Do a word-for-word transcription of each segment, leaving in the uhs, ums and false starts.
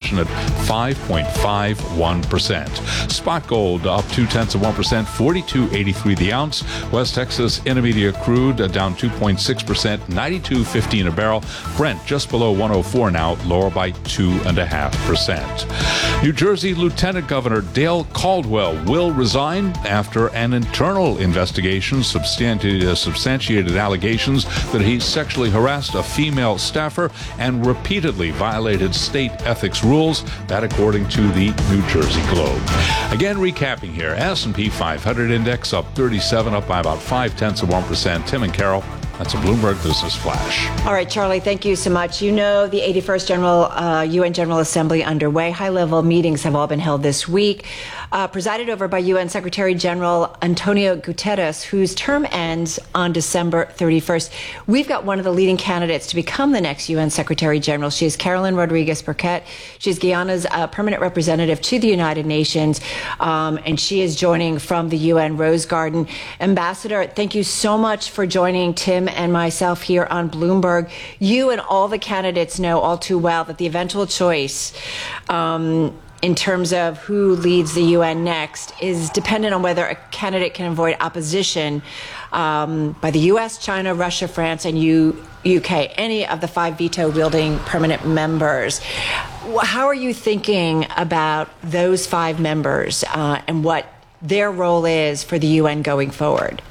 inflation at five point five one percent. Spot gold up two-tenths of one percent, forty-two eighty-three the ounce. West Texas Intermediate crude uh, down two point six percent, ninety-two fifteen a barrel. Brent just below one oh four now, lower by two point five percent. New Jersey Lieutenant Governor Dale Caldwell will resign after an internal investigation substantiated, uh, substantiated allegations that he sexually harassed a female staffer and repeatedly violated state ethics rules. That according to the New Jersey Globe. Again, recapping here, S and P five hundred index up thirty-seven, up by about five-tenths of one percent. Tim and Carol, that's a Bloomberg Business Flash. All right, Charlie, thank you so much. You know, the eighty-first General uh, U N General Assembly underway. High-level meetings have all been held this week, uh, presided over by U N Secretary General Antonio Guterres, whose term ends on December thirty-first. We've got one of the leading candidates to become the next U N Secretary General. She is Carolyn Rodriguez-Burkett. She's Guyana's uh, permanent representative to the United Nations, um, and she is joining from the U N Rose Garden. Ambassador, thank you so much for joining Tim and myself here on Bloomberg. You and all the candidates know all too well that the eventual choice um, in terms of who leads the U N next is dependent on whether a candidate can avoid opposition um, by the U S, China, Russia, France, and U- UK, any of the five veto-wielding permanent members. How are you thinking about those five members uh, and what their role is for the U N going forward?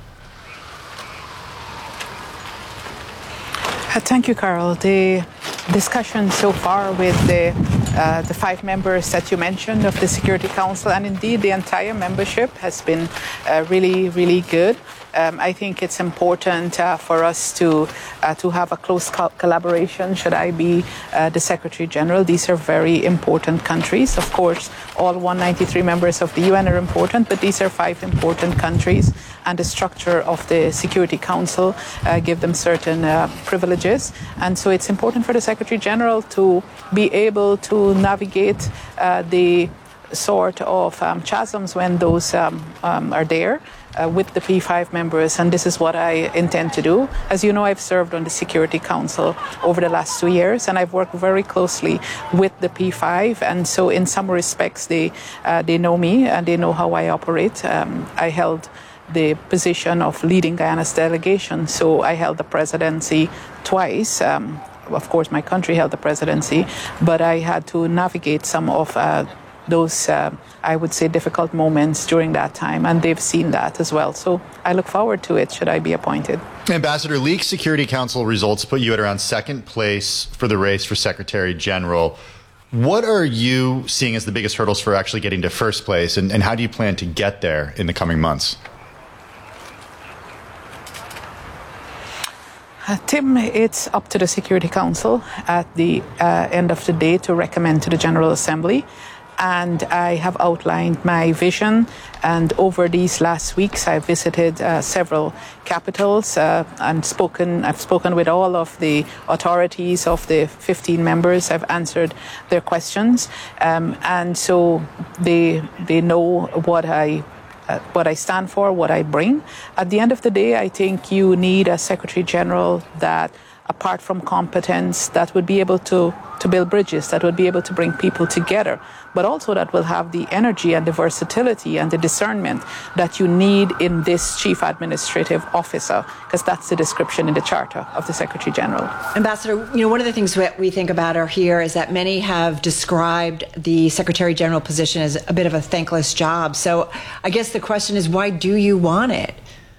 Uh, thank you, Carol. The discussion so far with the, uh, the five members that you mentioned of the Security Council, and indeed the entire membership, has been uh, really, really good. Um, I think it's important uh, for us to uh, to have a close co- collaboration should I be uh, the Secretary General. These are very important countries. Of course, all one hundred ninety-three members of the U N are important, but these are five important countries, and the structure of the Security Council uh, give them certain uh, privileges. And so it's important for the Secretary General to be able to navigate uh, the sort of um, chasms when those um, um, are there. Uh, with the P five members, and this is what I intend to do. As you know, I've served on the Security Council over the last two years, and I've worked very closely with the P five, and so in some respects they uh, they know me and they know how I operate. Um, I held the position of leading Guyana's delegation, so I held the presidency twice. Um, of course, my country held the presidency, but I had to navigate some of uh, those, uh, I would say, difficult moments during that time, and they've seen that as well. So I look forward to it, should I be appointed. Ambassador, leaked Security Council results put you at around second place for the race for Secretary General. What are you seeing as the biggest hurdles for actually getting to first place, and, and how do you plan to get there in the coming months? Uh, Tim, it's up to the Security Council at the uh, end of the day to recommend to the General Assembly. And I have outlined my vision. And over these last weeks, I visited uh, several capitals uh, and spoken. I've spoken with all of the authorities of the fifteen members. I've answered their questions, um, and so they they know what I. Uh, what I stand for, what I bring. At the end of the day, I think you need a Secretary General that, apart from competence, that would be able to, to build bridges, that would be able to bring people together, but also that will have the energy and the versatility and the discernment that you need in this Chief Administrative Officer, because that's the description in the Charter of the Secretary General. Ambassador, you know, one of the things that we think about are here is that many have described the Secretary General position as a bit of a thankless job. So I guess the question is, why do you want it?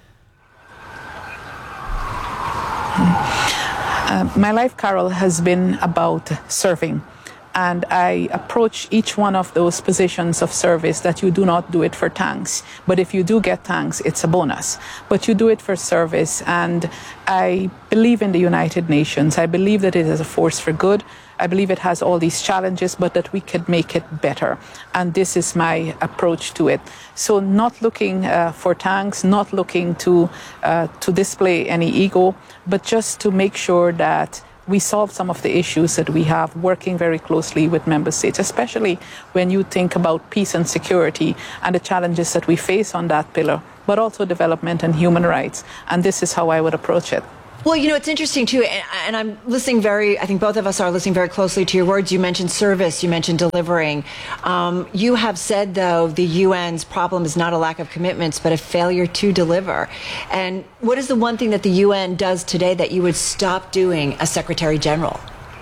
Uh, my life, Carol, has been about serving. And I approach each one of those positions of service that you do not do it for thanks. But if you do get thanks, it's a bonus. But you do it for service. And I believe in the United Nations. I believe that it is a force for good. I believe it has all these challenges, but that we could make it better. And this is my approach to it. So not looking uh, for thanks, not looking to uh, to display any ego, but just to make sure that we solve some of the issues that we have, working very closely with member states, especially when you think about peace and security and the challenges that we face on that pillar, but also development and human rights. And this is how I would approach it. Well, you know, it's interesting, too, and, and I'm listening very, I think both of us are listening very closely to your words. You mentioned service, you mentioned delivering. Um, you have said, though, the U N's problem is not a lack of commitments, but a failure to deliver. And what is the one thing that the U N does today that you would stop doing as Secretary General?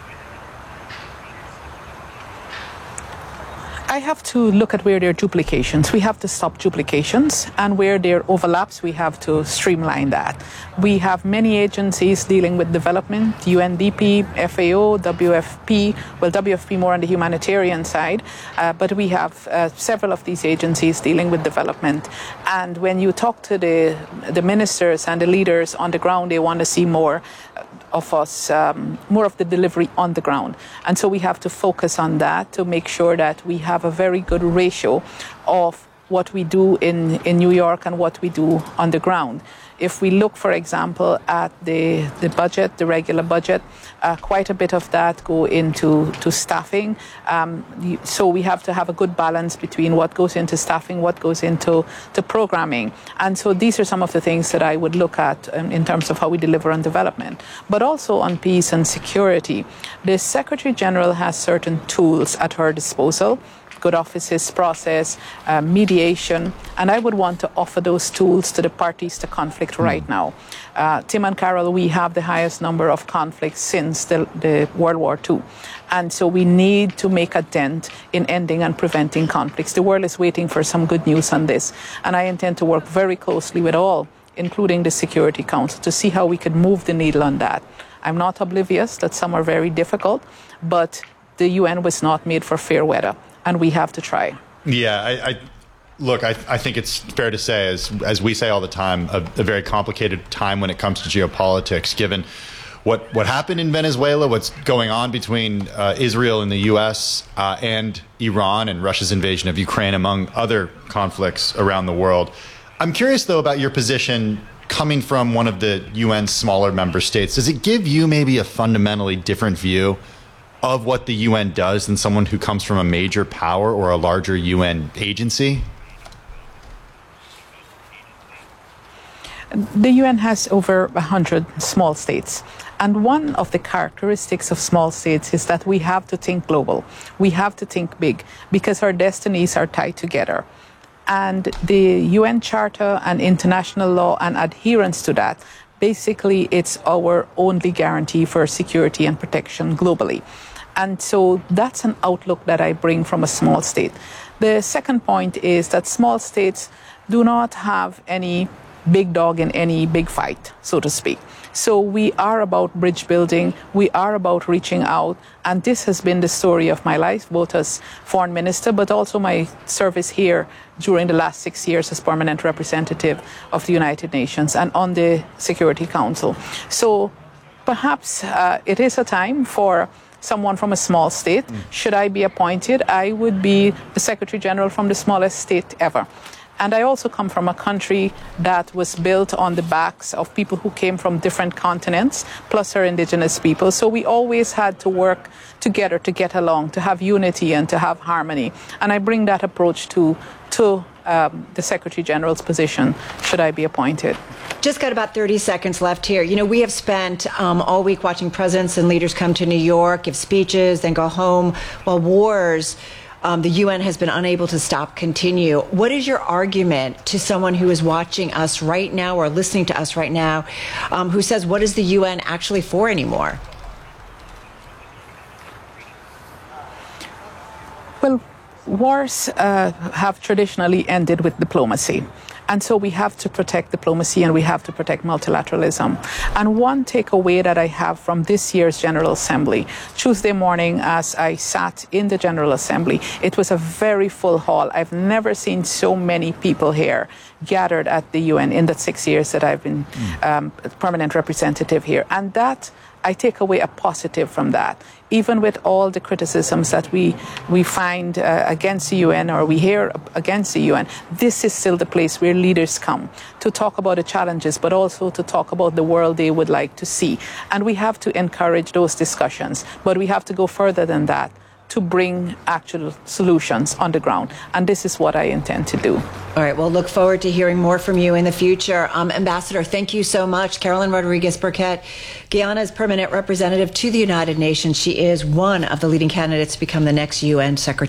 I have to look at where there are duplications. We have to stop duplications, and where there are overlaps, we have to streamline that. We have many agencies dealing with development, U N D P, F A O, W F P, well, W F P more on the humanitarian side, uh, but we have uh, several of these agencies dealing with development. And when you talk to the, the ministers and the leaders on the ground, they want to see more of us, um, more of the delivery on the ground. And so we have to focus on that to make sure that we have a very good ratio of what we do in, in New York and what we do on the ground. If we look, for example, at the, the budget, the regular budget, uh, quite a bit of that go into to staffing. Um, so we have to have a good balance between what goes into staffing, what goes into to programming. And so these are some of the things that I would look at um, in terms of how we deliver on development. But also on peace and security. The Secretary General has certain tools at her disposal. Good offices process, uh, mediation, and I would want to offer those tools to the parties to conflict mm. right now. Uh, Tim and Carol, we have the highest number of conflicts since the, the World War Two. And so we need to make a dent in ending and preventing conflicts. The world is waiting for some good news on this. And I intend to work very closely with all, including the Security Council, to see how we could move the needle on that. I'm not oblivious that some are very difficult, but the U N was not made for fair weather. And we have to try. Yeah, I, I look, I, I think it's fair to say, as as we say all the time, a, a very complicated time when it comes to geopolitics, given what what happened in Venezuela, what's going on between uh, Israel and the U S uh, and Iran and Russia's invasion of Ukraine, among other conflicts around the world. I'm curious, though, about your position coming from one of the U N's smaller member states. Does it give you maybe a fundamentally different view of what the U N does than someone who comes from a major power or a larger U N agency? The U N has over one hundred small states. And one of the characteristics of small states is that we have to think global. We have to think big because our destinies are tied together. And the U N Charter and international law and adherence to that, basically it's our only guarantee for security and protection globally. And so that's an outlook that I bring from a small state. The second point is that small states do not have any big dog in any big fight, so to speak. So we are about bridge building, we are about reaching out, and this has been the story of my life, both as foreign minister, but also my service here during the last six years as permanent representative of the United Nations and on the Security Council. So perhaps uh, it is a time for someone from a small state. Mm. Should I be appointed, I would be the Secretary General from the smallest state ever. And I also come from a country that was built on the backs of people who came from different continents, plus our indigenous people. So we always had to work together to get along, to have unity and to have harmony. And I bring that approach to, to um, the Secretary General's position, should I be appointed. Just got about thirty seconds left here. You know, we have spent um, all week watching presidents and leaders come to New York, give speeches, then go home, while wars Um, the U N has been unable to stop continue. What is your argument to someone who is watching us right now or listening to us right now um, who says, what is the U N actually for anymore? Well, wars uh, have traditionally ended with diplomacy. And so we have to protect diplomacy and we have to protect multilateralism. And one takeaway that I have from this year's General Assembly, Tuesday morning as I sat in the General Assembly, it was a very full hall. I've never seen so many people here gathered at the U N in the six years that I've been um, permanent representative here. And that, I take away a positive from that. Even with all the criticisms that we we find uh, against the U N or we hear against the U N, this is still the place where leaders come to talk about the challenges, but also to talk about the world they would like to see. And we have to encourage those discussions, but we have to go further than that. to bring actual solutions on the ground. And this is what I intend to do. All right. Well, look forward to hearing more from you in the future. Um, Ambassador, thank you so much. Carolyn Rodriguez Burkett, Guyana's permanent representative to the United Nations. She is one of the leading candidates to become the next U N Secretary.